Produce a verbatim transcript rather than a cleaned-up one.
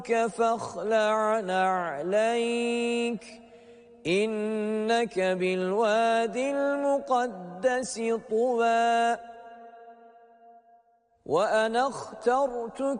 فاخلع نعليك إنك بالواد المقدس طوى وأنا اخترتك